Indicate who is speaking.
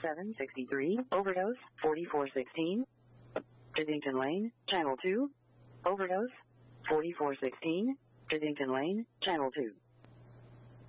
Speaker 1: 763, overdose, 4416. Chidington Lane, Channel 2. Overdose, 4416. Chidington Lane, Channel 2.